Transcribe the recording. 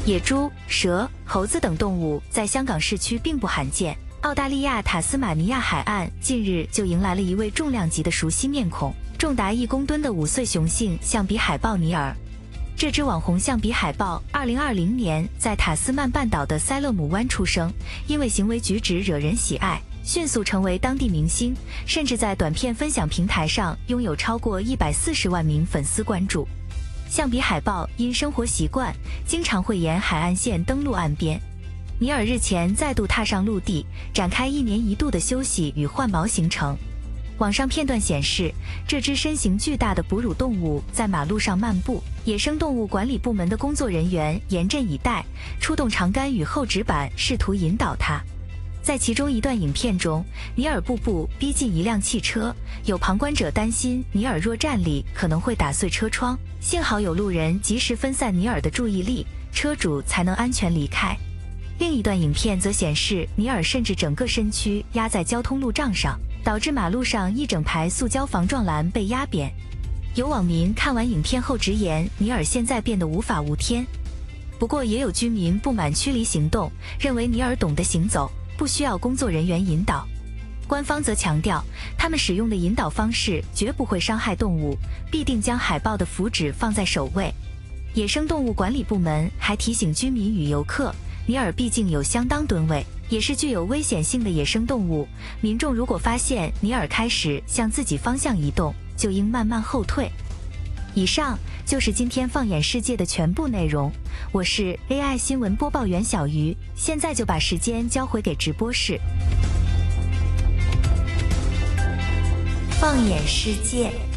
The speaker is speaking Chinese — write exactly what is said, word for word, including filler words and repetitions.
野猪、蛇、猴子等动物在香港市区并不罕见。澳大利亚塔斯马尼亚海岸近日就迎来了一位重量级的熟悉面孔，重达一公吨的五岁雄性象鼻海豹尼尔。这只网红象鼻海豹，二零二零年在塔斯曼半岛的塞勒姆湾出生，因为行为举止惹人喜爱，迅速成为当地明星，甚至在短片分享平台上拥有超过一百四十万名粉丝关注。象鼻海豹因生活习惯，经常会沿海岸线登陆岸边。尼尔日前再度踏上陆地，展开一年一度的休息与换毛行程。网上片段显示，这只身形巨大的哺乳动物在马路上漫步，野生动物管理部门的工作人员严阵以待，出动长杆与厚纸板试图引导它。在其中一段影片中，尼尔步步逼近一辆汽车，有旁观者担心尼尔若站立可能会打碎车窗，幸好有路人及时分散尼尔的注意力，车主才能安全离开。另一段影片则显示，尼尔甚至整个身躯压在交通路障上，导致马路上一整排塑胶防撞栏被压扁。有网民看完影片后直言，尼尔现在变得无法无天。不过也有居民不满驱离行动，认为尼尔懂得行走，不需要工作人员引导。官方则强调，他们使用的引导方式绝不会伤害动物，必定将海豹的福祉放在首位。野生动物管理部门还提醒居民与游客，尼尔毕竟有相当吨位，也是具有危险性的野生动物，民众如果发现尼尔开始向自己方向移动，就应慢慢后退。以上就是今天放眼世界的全部内容，我是 A I 新闻播报员小鱼，现在就把时间交回给直播室。放眼世界。